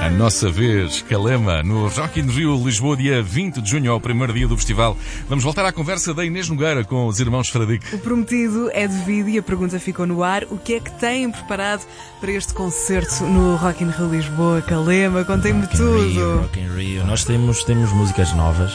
Nossa Vez, Calema, no Rock in Rio, Lisboa, dia 20 de junho, ao primeiro dia do festival. Vamos voltar à conversa da Inês Nogueira com os irmãos Fradique. O prometido é devido e a pergunta ficou no ar. O que é que têm preparado para este concerto no Rock in Rio Lisboa? Calema, contem-me tudo. Rock in Rio. Nós temos músicas novas,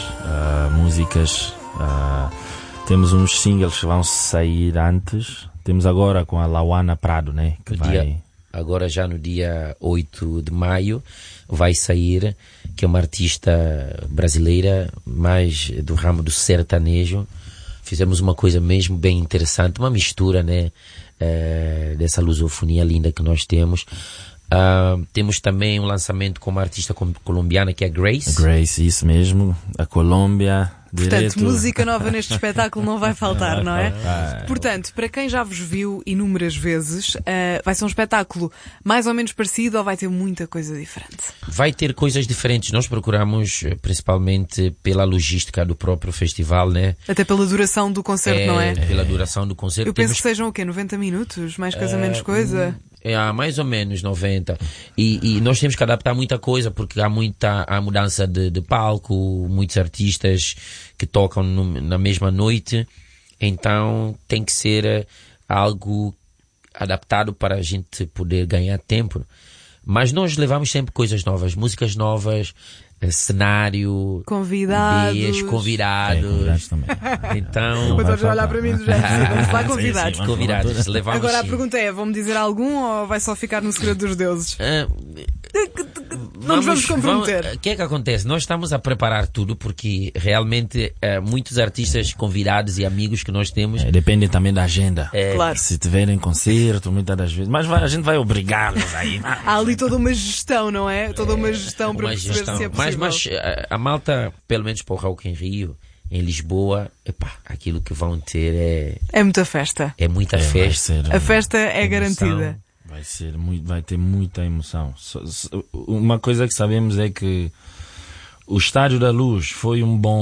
temos uns singles que vão sair antes. Temos agora com a Lauana Prado, né? Agora já no dia 8 de maio vai sair, que é uma artista brasileira, mais do ramo do sertanejo. Fizemos uma coisa mesmo bem interessante, uma mistura, né, dessa lusofonia linda que nós temos. Temos também um lançamento com uma artista colombiana que é Grace. Grace, isso mesmo, a Colômbia. Portanto, música nova neste espetáculo não vai faltar, não é? Portanto, para quem já vos viu inúmeras vezes, vai ser um espetáculo mais ou menos parecido ou vai ter muita coisa diferente? Vai ter coisas diferentes. Nós procuramos, principalmente pela logística do próprio festival, né? Até pela duração do concerto, não é? Pela duração do concerto. Eu penso que sejam o quê? 90 minutos? Mais coisa, menos coisa? Mais ou menos 90. E nós temos que adaptar muita coisa, porque há mudança de palco, muitos artistas que tocam na mesma noite, então tem que ser algo adaptado para a gente poder ganhar tempo. Mas nós levamos sempre coisas novas, músicas novas, cenário, convidados também. Então, mas a olhar para mim do jeito, vamos lá, convidados. Sim, convidados. Levamos. Agora a pergunta é, vão-me dizer algum ou vai só ficar no segredo dos deuses? Não nos vamos comprometer. O que é que acontece? Nós estamos a preparar tudo porque realmente muitos artistas convidados e amigos que nós temos... Depende também da agenda. Claro. Se tiverem concerto, muitas das vezes... Mas a gente vai obrigá-los aí. Há ali toda uma gestão, não é? Toda uma gestão para perceber se é possível. Mas a malta, pelo menos para o Rock in Rio, em Lisboa, aquilo que vão ter é muita festa. É muita festa. A festa é garantida. Vai ter muita emoção. Uma coisa que sabemos é que o Estádio da Luz foi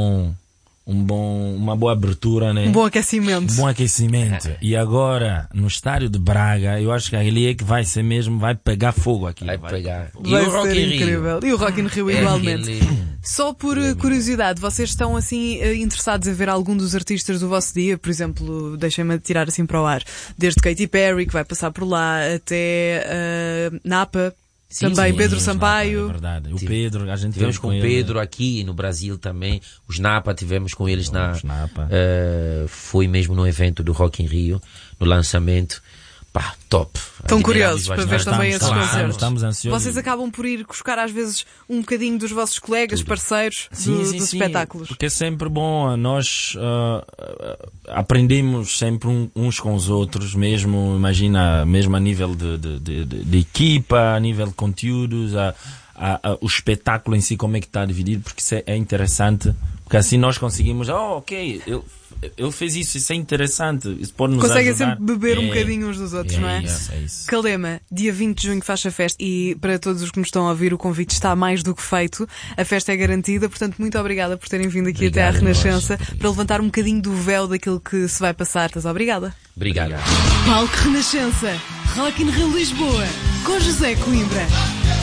uma boa abertura, né? Um bom aquecimento. E agora, no Estádio de Braga, eu acho que ali é que vai ser mesmo, vai pegar fogo aqui. Vai pegar. E o Rock in Rio. E o Rock in Rio igualmente. Só por curiosidade, vocês estão assim interessados em ver algum dos artistas do vosso dia? Por exemplo, deixem-me tirar assim para o ar. Desde Katy Perry, que vai passar por lá, até Napa. Também Pedro Sampaio. É verdade. O Pedro, a gente tivemos com o Pedro aqui no Brasil também. Os Napa tivemos com eles foi mesmo no evento do Rock in Rio, no lançamento. Top. Estão curiosos para ver também esses concertos. Estamos ansiosos. Vocês acabam por ir buscar às vezes um bocadinho dos vossos colegas, parceiros dos espetáculos. Porque é sempre bom. Nós aprendemos sempre uns com os outros, mesmo, imagina, mesmo a nível de equipa, a nível de conteúdos, o espetáculo em si, como é que está dividido, porque isso é interessante, porque assim nós conseguimos, ele fez isso é interessante, isso pode nos conseguem ajudar. Sempre beber um bocadinho uns dos outros, não é? É isso. Calema, dia 20 de junho faz a festa e para todos os que nos estão a ouvir o convite está mais do que feito, a festa é garantida, portanto muito obrigada por terem vindo aqui até à Renascença para levantar um bocadinho do véu daquilo que se vai passar. Estás obrigada? Obrigado. Palco Renascença, Rock in Rio Lisboa, com José Coimbra.